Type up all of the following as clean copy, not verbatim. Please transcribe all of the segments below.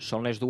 Són les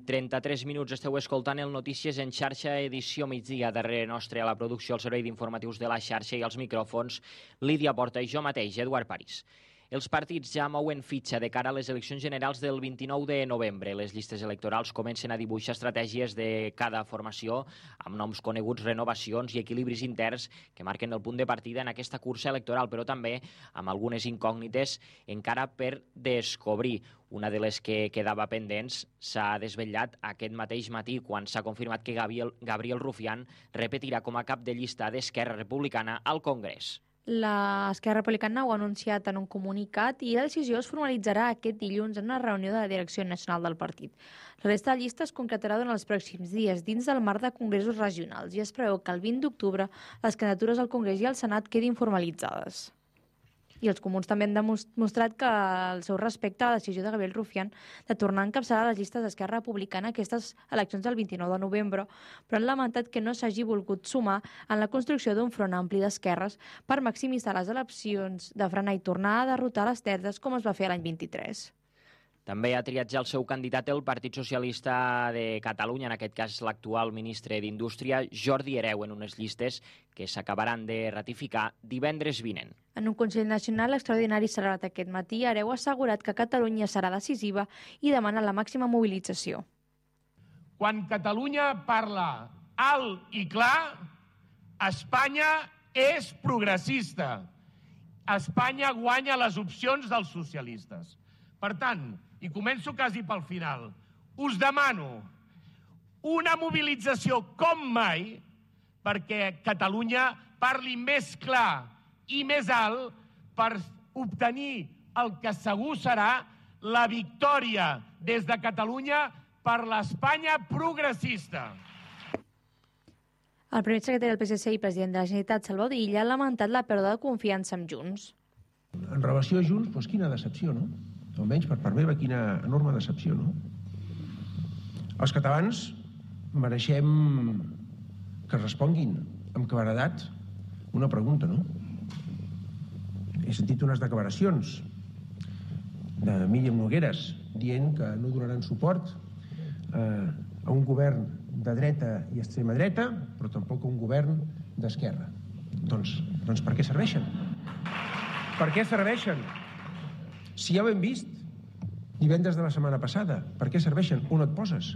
2:33, esteu escoltant el Notícies en xarxa, edició migdia. Darrere nostre a la producció, el servei d'informatius de la xarxa i els micròfons, Lídia Porta i jo mateix, Eduard París. Els partits ja mouen fitxa de cara a les eleccions generals del 29 de novembre. Les llistes electorals comencen a dibuixar estratègies de cada formació amb noms coneguts, renovacions i equilibris interns que marquen el punt de partida en aquesta cursa electoral, però també amb algunes incògnites encara per descobrir. Una de les que quedava pendents s'ha desvetllat aquest mateix matí quan s'ha confirmat que Gabriel Rufián repetirà com a cap de llista d'Esquerra Republicana al Congrés. L'Esquerra Republicana ho ha anunciat en un comunicat i la decisió es formalitzarà aquest dilluns en una reunió de la Direcció Nacional del partit. La resta de llista es concretarà durant els pròxims dies dins del marc de congressos regionals i es preveu que el 20 d'octubre les candidatures al Congrés i al Senat quedin formalitzades. I els comuns també han demostrat que el seu respecte a la decisió de Gabriel Rufián de tornar a encapçalar les llistes d'Esquerra Republicana aquestes eleccions del 29 de novembre, però han lamentat que no s'hagi volgut sumar en la construcció d'un front ampli d'esquerres per maximitzar les eleccions de frenar i tornar a derrotar les terres com es va fer l'any 23. També ha triat ja el seu candidat el Partit Socialista de Catalunya, en aquest cas l'actual ministre d'Indústria, Jordi Hereu, en unes llistes que s'acabaran de ratificar divendres vinent. En un Consell Nacional extraordinari celebrat aquest matí, Hereu ha assegurat que Catalunya serà decisiva i demana la màxima mobilització. Quan Catalunya parla alt i clar, Espanya és progressista. Espanya guanya les opcions dels socialistes. Per tant, i començo quasi pel final, us demano una mobilització com mai perquè Catalunya parli més clar i més alt per obtenir el que segur serà la victòria des de Catalunya per l'Espanya progressista. El primer secretari del PSC i president de la Generalitat, Salvador Illa, ha lamentat la pèrdua de confiança amb Junts. En relació a Junts, doncs quina decepció, no? Almenys per part meva, quina enorme decepció, no? Els catalans mereixem que responguin amb claredat una pregunta, no? He sentit unes declaracions de Míriam Nogueras dient que no donaran suport a un govern de dreta i extrema dreta, però tampoc a un govern d'esquerra. Doncs per què serveixen? Per què serveixen? Si ja ho hem vist divendres de la setmana passada, per què serveixen? On et poses?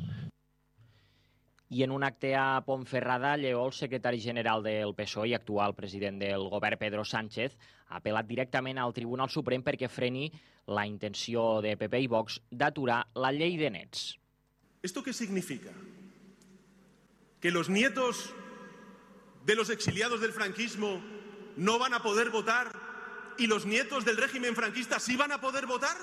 I en un acte a Ponferrada, Lleó, el secretari general del PSOE i actual president del govern, Pedro Sánchez, ha apel·lat directament al Tribunal Suprem perquè freni la intenció de PP i Vox d'aturar la llei de nets. ¿Esto qué significa? ¿Que los nietos de los exiliados del franquismo no van a poder votar y los nietos del régimen franquista sí van a poder votar?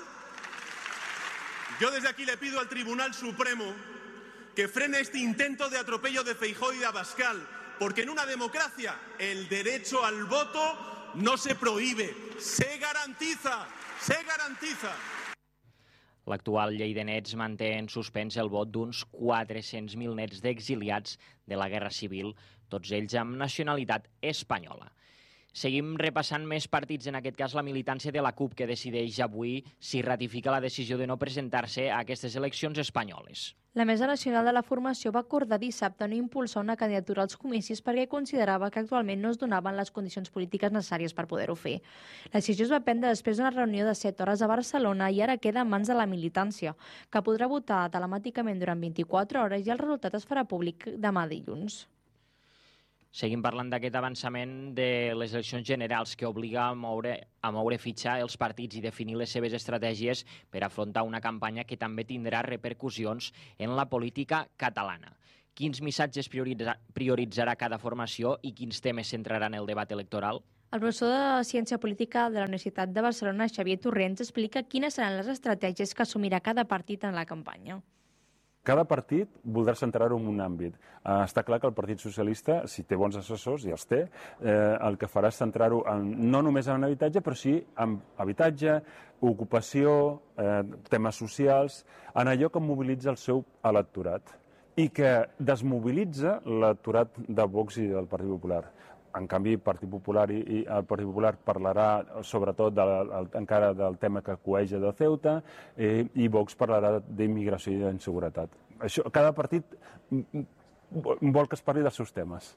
Yo desde aquí le pido al Tribunal Supremo que frene este intento de atropello de Feijóo y de Abascal, porque en una democracia el derecho al voto no se prohíbe, se garantiza, se garantiza. L'actual llei de nets manté en suspens el vot d'uns 400.000 nets d'exiliats de la Guerra Civil, tots ells amb nacionalitat espanyola. Seguim repassant més partits, en aquest cas la militància de la CUP, que decideix avui si ratifica la decisió de no presentar-se a aquestes eleccions espanyoles. La Mesa Nacional de la Formació va acordar dissabte no impulsar una candidatura als comicis perquè considerava que actualment no es donaven les condicions polítiques necessàries per poder-ho fer. La decisió es va prendre després d'una reunió de 7 hores a Barcelona i ara queda en mans de la militància, que podrà votar telemàticament durant 24 hores i el resultat es farà públic demà dilluns. Seguim parlant d'aquest avançament de les eleccions generals que obliga a moure fitxa els partits i definir les seves estratègies per afrontar una campanya que també tindrà repercussions en la política catalana. Quins missatges prioritzarà cada formació i quins temes centraran el debat electoral? El professor de Ciència Política de la Universitat de Barcelona, Xavier Torrents, explica quines seran les estratègies que assumirà cada partit en la campanya. Cada partit voldrà centrar-ho en un àmbit. Està clar que el Partit Socialista, si té bons assessors, i els té, el que farà és centrar-ho no només en habitatge, però sí en habitatge, ocupació, temes socials, en allò que mobilitza el seu electorat i que desmobilitza l'electorat de Vox i del Partit Popular. En canvi, el Partit Popular parlarà sobretot encara del tema que coeja de Ceuta i Vox parlarà d'immigració i d'inseguretat. Cada partit vol que es parli dels seus temes.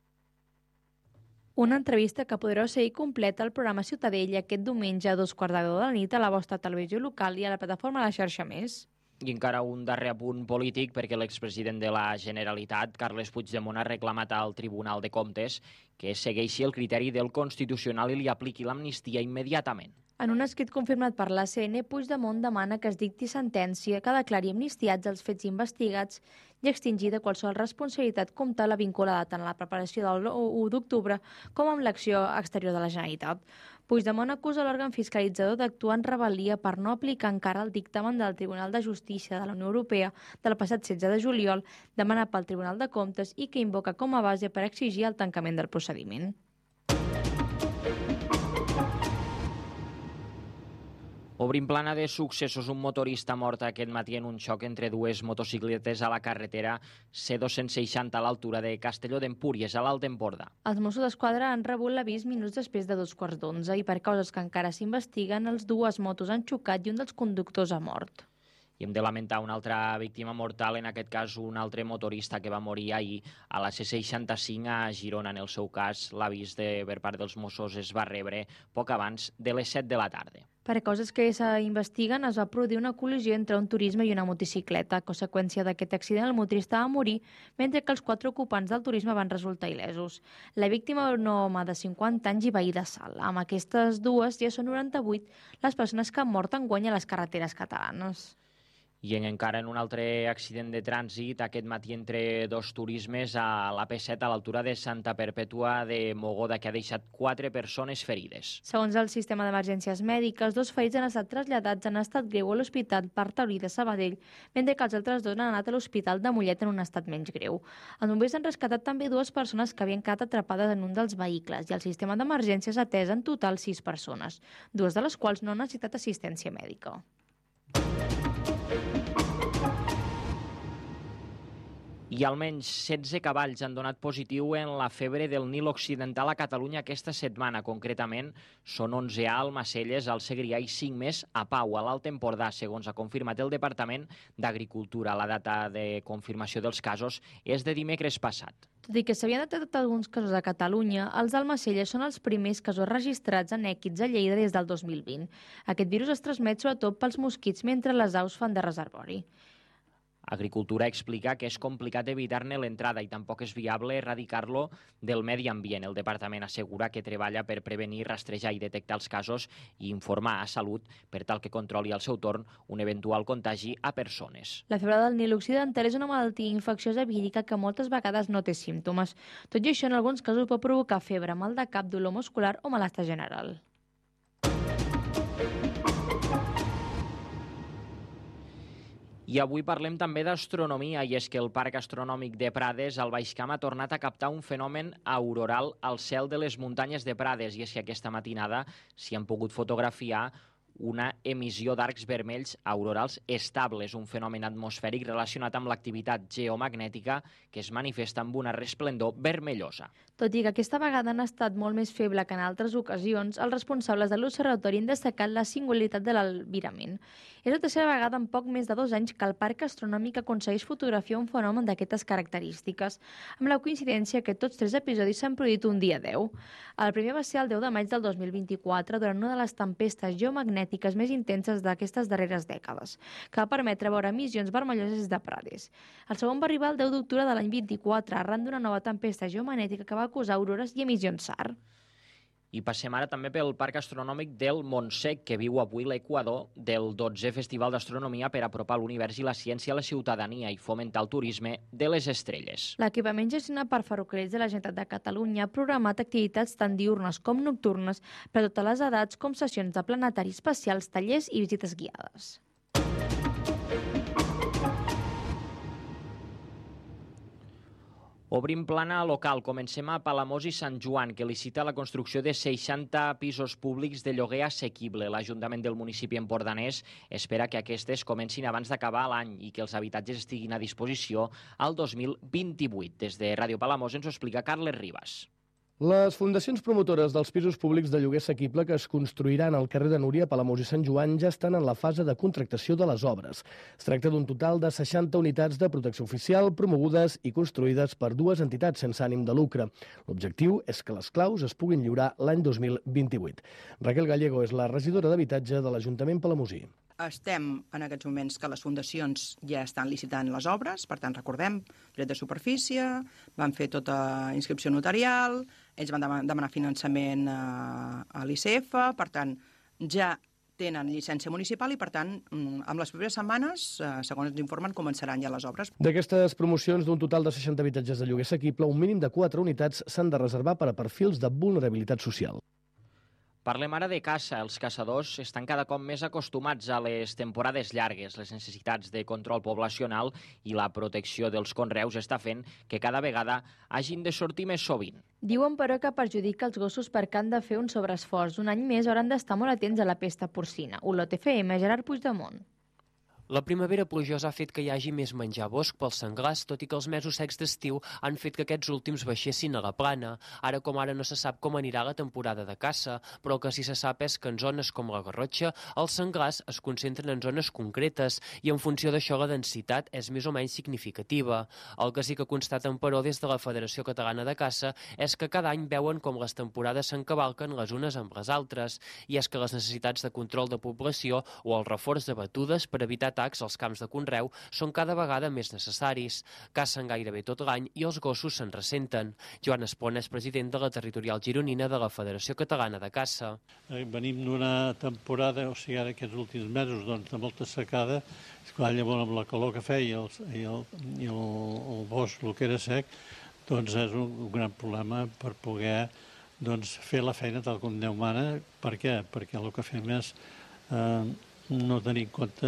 Una entrevista que podreu seguir completa al programa Ciutadella aquest diumenge a 2:15 de la nit a la vostra televisió local i a la plataforma de la xarxa Més. I encara un darrer apunt polític perquè l'expresident de la Generalitat, Carles Puigdemont, ha reclamat al Tribunal de Comptes que segueixi el criteri del Constitucional i li apliqui l'amnistia immediatament. En un escrit confirmat per l'ACN, Puigdemont demana que es dicti sentència que declari amnistiats els fets investigats i extingir de qualsevol responsabilitat comptable vinculada tant a la preparació del 1 d'octubre com amb l'acció exterior de la Generalitat. Puigdemont acusa l'òrgan fiscalitzador d'actuar en rebel·lia per no aplicar encara el dictamen del Tribunal de Justícia de la Unió Europea del passat 16 de juliol, demanat pel Tribunal de Comptes i que invoca com a base per exigir el tancament del procediment. Obrim plana de successos. Un motorista mort aquest matí en un xoc entre dues motocicletes a la carretera C260 a l'altura de Castelló d'Empúries, a l'Alt Empordà. Els Mossos d'Esquadra han rebut l'avís minuts després de 2:15 i per causes que encara s'investiguen, els dues motos han xocat i un dels conductors ha mort. I hem de lamentar una altra víctima mortal, en aquest cas un altre motorista que va morir ahir a la C65 a Girona. En el seu cas, l'avís per part dels Mossos es va rebre poc abans de les 7 de la tarda. Per causes que s'investiguen, es va produir una col·lisió entre un turisme i una motocicleta. A conseqüència d'aquest accident, el motorista va morir, mentre que els 4 ocupants del turisme van resultar il·lesos. La víctima era un home de 50 anys i veí de Salt. Amb aquestes dues ja són 98 les persones que han mort enguany a les carreteres catalanes. I encara en un altre accident de trànsit, aquest matí entre dos turismes a l'AP7 a l'altura de Santa Perpètua de Mogoda, que ha deixat 4 persones ferides. Segons el sistema d'emergències mèdiques, 2 ferits han estat traslladats en estat greu a l'Hospital Parc Taurí de Sabadell, mentre que els altres 2 han anat a l'Hospital de Mollet en un estat menys greu. Els bombers han rescatat també 2 persones que havien quedat atrapades en un dels vehicles i el sistema d'emergències ha atès en total 6 persones, 2 de les quals no han necessitat assistència mèdica. I almenys 16 cavalls han donat positiu en la febre del Nil Occidental a Catalunya aquesta setmana. Concretament, són 11 a Almacelles, al Segrià i 5 més a Pau, a l'Alt Empordà, segons ha confirmat el Departament d'Agricultura. La data de confirmació dels casos és de dimecres passat. Tot i que s'havien detectat alguns casos a Catalunya, els d'Almacelles són els primers casos registrats en èquids a Lleida des del 2020. Aquest virus es transmet sobretot pels mosquits mentre les aus fan de reservori. Agricultura explica que és complicat evitar-ne l'entrada i tampoc és viable erradicar-lo del medi ambient. El departament assegura que treballa per prevenir, rastrejar i detectar els casos i informar a Salut per tal que controli al seu torn un eventual contagi a persones. La febre del Nil Occidental és una malaltia infecciosa vírica que moltes vegades no té símptomes. Tot i això, en alguns casos pot provocar febre, mal de cap, dolor muscular o malestar general. I avui parlem també d'astronomia, i és que el Parc Astronòmic de Prades, al Baix Camp, ha tornat a captar un fenomen auroral al cel de les muntanyes de Prades, i és que aquesta matinada s'hi han pogut fotografiar una emissió d'arcs vermells aurorals estables, un fenomen atmosfèric relacionat amb l'activitat geomagnètica que es manifesta amb una resplendor vermellosa. Tot i que aquesta vegada han estat molt més feble que en altres ocasions, els responsables de l'observatori han destacat la singularitat de l'albirament. És la tercera vegada en poc més de 2 anys que el Parc Astronòmic aconsegueix fotografiar un fenomen d'aquestes característiques, amb la coincidència que tots 3 episodis s'han produït un dia 10. El primer va ser el 10 de maig del 2024, durant una de les tempestes geomagnètiques més intenses d'aquestes darreres dècades, que va permetre veure emissions vermelloses de Prades. El segon va arribar el 10 d'octubre de l'any 24, arran d'una nova tempesta geomagnètica que va causar aurores i emissions SAR. I passem ara també pel Parc Astronòmic del Montsec, que viu avui l'equador del 12è Festival d'Astronomia per apropar l'univers i la ciència a la ciutadania i fomentar el turisme de les estrelles. L'equipament gestionat per Ferrocarrils de la Generalitat de Catalunya ha programat activitats tant diurnes com nocturnes per a totes les edats, com sessions de planetari espacials, tallers i visites guiades. Obrim plana local. Comencem a Palamós i Sant Joan, que licita la construcció de 60 pisos públics de lloguer assequible. L'Ajuntament del municipi empordanès espera que aquestes comencin abans d'acabar l'any i que els habitatges estiguin a disposició al 2028. Des de Ràdio Palamós ens ho explica Carles Ribas. Les fundacions promotores dels pisos públics de lloguer assequible que es construiran al carrer de Núria, Palamós i Sant Joan ja estan en la fase de contractació de les obres. Es tracta d'un total de 60 unitats de protecció oficial promogudes i construïdes per dues entitats sense ànim de lucre. L'objectiu és que les claus es puguin lliurar l'any 2028. Raquel Gallego és la regidora d'Habitatge de l'Ajuntament palamosí. Estem en aquests moments que les fundacions ja estan licitant les obres, per tant, recordem, dret de superfície, van fer tota inscripció notarial, ells van demanar finançament a l'ICF, per tant, ja tenen llicència municipal i, per tant, amb les properes setmanes, segons ens informen, començaran ja les obres. D'aquestes promocions d'un total de 60 habitatges de lloguer assequible, un mínim de 4 unitats s'han de reservar per a perfils de vulnerabilitat social. Parlem ara de caça. Els caçadors estan cada cop més acostumats a les temporades llargues. Les necessitats de control poblacional i la protecció dels conreus està fent que cada vegada hagin de sortir més sovint. Diuen, però, que perjudica els gossos perquè han de fer un sobreesforç. Un any més hauran d'estar molt atents a la pesta porcina. Olot FM, Gerard Puigdemont. La primavera plujosa ha fet que hi hagi més menjar bosc pels senglars, tot i que els mesos secs d'estiu han fet que aquests últims baixessin a la plana. Ara com ara no se sap com anirà la temporada de caça, però el que sí se sap és que en zones com la Garrotxa els senglars es concentren en zones concretes i en funció d'això la densitat és més o menys significativa. El que sí que constaten, però, des de la Federació Catalana de Caça és que cada any veuen com les temporades s'encavalquen les unes amb les altres, i és que les necessitats de control de població o el reforç de batudes per evitar als camps de conreu són cada vegada més necessaris. Cacen gairebé tot l'any i els gossos se'n ressenten. Joan Espona és president de la territorial gironina de la Federació Catalana de Caça. Venim d'una temporada, o sigui, ara aquests últims mesos, doncs, de molta secada. Esclar, llavors, amb la calor que feia i el bosc, el que era sec, doncs és un gran problema per poder fer la feina tal com Déu mana. Per què? Perquè el que fem és no tenir en compte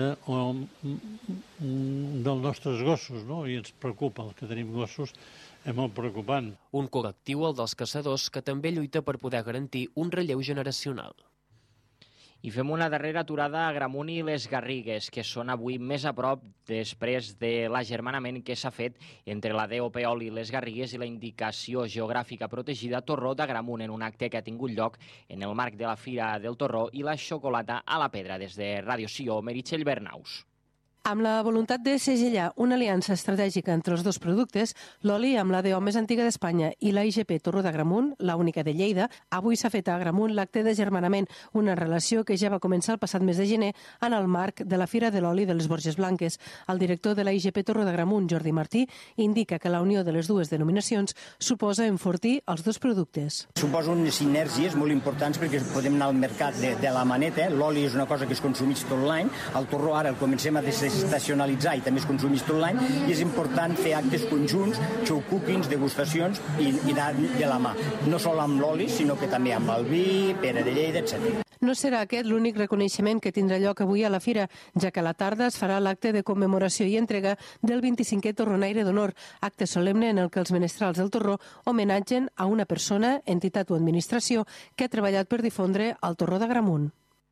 dels nostres gossos, no? I ens preocupa, el que tenim gossos és molt preocupant. Un col·lectiu, el dels caçadors, que també lluita per poder garantir un relleu generacional. I fem una darrera aturada a Agramunt i les Garrigues, que són avui més a prop després de l'agermanament que s'ha fet entre la DOP Oli i les Garrigues i la indicació geogràfica protegida Torró d'Agramunt en un acte que ha tingut lloc en el marc de la Fira del Torró i la xocolata a la pedra. Des de Ràdio Sió, Meritxell Bernaus. Amb la voluntat de segellar una aliança estratègica entre els dos productes, l'oli amb la DO més antiga d'Espanya i la IGP Torró d'Agramunt, la única de Lleida, avui s'ha fet a Agramunt l'acte d'agermanament, una relació que ja va començar el passat mes de gener en el marc de la Fira de l'Oli de les Borges Blanques. El director de la IGP Torró d'Agramunt, Jordi Martí, indica que la unió de les dues denominacions suposa enfortir els dos productes. Suposa unes sinergies molt importants perquè podem anar al mercat de la maneta. L'oli és una cosa que es consumeix tot l'any, el torró ara el comencem a estacionalitzar i també es consumeix tot l'any, i és important fer actes conjunts, show cookings, degustacions i anar de la mà. No sol amb l'oli, sinó que també amb el vi, pera de Lleida, etc. No serà aquest l'únic reconeixement que tindrà lloc avui a la Fira, ja que a la tarda es farà l'acte de commemoració i entrega del 25è Torronaire d'Honor, acte solemne en el que els menestrals del Torró homenatgen a una persona, entitat o administració que ha treballat per difondre el Torró d'Agramunt.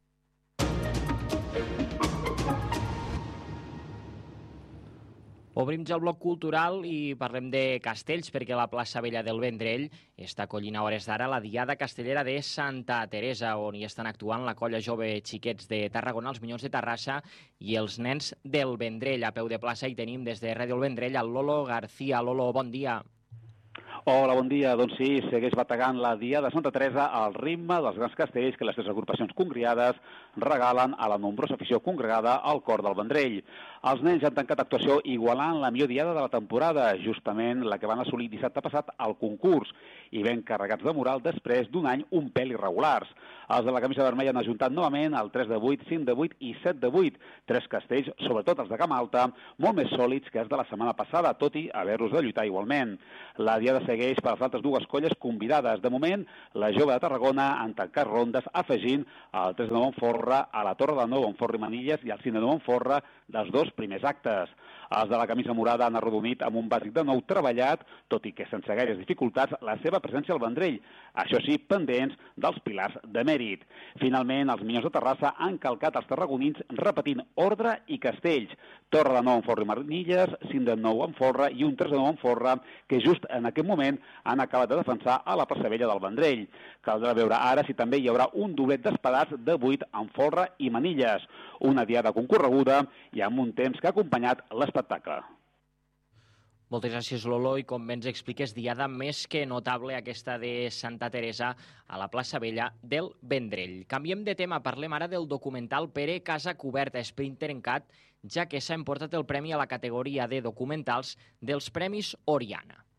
Obrim ja el bloc cultural i parlem de castells, perquè la plaça Vella del Vendrell està acollint a hores d'ara la Diada Castellera de Santa Teresa, on hi estan actuant la colla jove Xiquets de Tarragona, els Minyons de Terrassa i els nens del Vendrell. A peu de plaça hi tenim des de Ràdio El Vendrell el Lolo García. Lolo, bon dia. Hola, bon dia. Doncs sí, segueix bategant la Diada de Santa Teresa al ritme dels grans castells que les tres agrupacions congregades regalen a la nombrosa afició congregada al cor del Vendrell. Els nens ja han tancat actuació igualant la millor diada de la temporada, justament la que van assolir dissabte passat al concurs, i ben carregats de moral després d'un any un pèl irregulars. Els de la camisa vermella han ajuntat novament el 3 de 8, 5 de 8 i 7 de 8, tres castells, sobretot els de Camp Alta, molt més sòlids que els de la setmana passada, tot i haver-los de lluitar igualment. La diada segueix per les altres dues colles convidades. De moment, la jove de Tarragona han tancat rondes afegint el 3 de Montforra a la Torre de Nou, Montforra i Manilles, i el 5 de Montforra dels dos primers actes. Els de la camisa morada han arrodonit amb un bàsic de nou treballat, tot i que sense gaires dificultats, la seva presència al Vendrell, això sí, pendents dels pilars de mèrit. Finalment, els Minyons de Terrassa han calcat els tarragonins repetint ordre i castells, Torre de Nou amb Folra i Manilles, 5 de Nou amb Folra i un 3 de Nou amb Folra, que just en aquest moment han acabat de defensar a la plaça Vella del Vendrell. Caldrà veure ara si també hi haurà un doblet d'espadats de 8 amb Folra i Manilles. Una diada concorreguda i amb un temps que ha acompanyat l'espectacle. Moltes gràcies, Lolo, i com bé ens expliques, diada més que notable aquesta de Santa Teresa a la plaça Vella del Vendrell. Canviem de tema, parlem ara del documental Pere Casa Coberta, Sprinter en Cat, ja que s'ha emportat el premi a la categoria de documentals dels Premis Oriana.